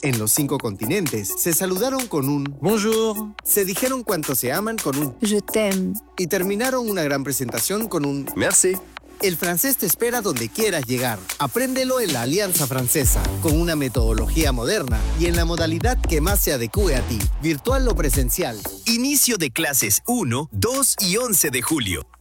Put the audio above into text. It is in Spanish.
En los 5 continentes se saludaron con un Bonjour. se dijeron cuánto se aman con un Je t'aime. y terminaron una gran presentación con un Merci. El francés te espera donde quieras llegar. Apréndelo en la Alianza Francesa, con una metodología moderna y en la modalidad que más se adecue a ti, virtual o presencial. Inicio de clases 1, 2 y 11 de julio.